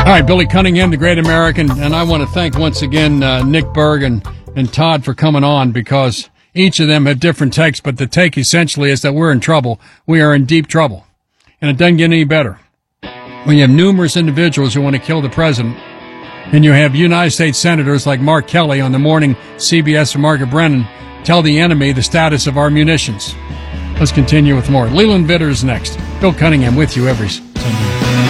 right, Billy Cunningham, the great American, and I want to thank once again Nick Berg and Todd for coming on, because each of them have different takes, but the take essentially is that we're in trouble. We are in deep trouble, and it doesn't get any better. When you have numerous individuals who want to kill the president, and you have United States senators like Mark Kelly on the morning CBS and Margaret Brennan tell the enemy the status of our munitions. Let's continue with more. Leland Vitters next. Bill Cunningham with you every